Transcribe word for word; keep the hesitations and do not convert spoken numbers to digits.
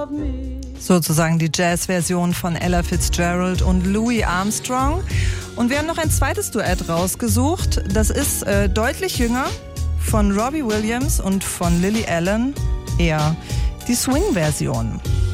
Sozusagen die Jazz-Version von Ella Fitzgerald und Louis Armstrong. Und wir haben noch ein zweites Duett rausgesucht. Das ist äh, deutlich jünger, von Robbie Williams und von Lily Allen. Eher die Swing-Version.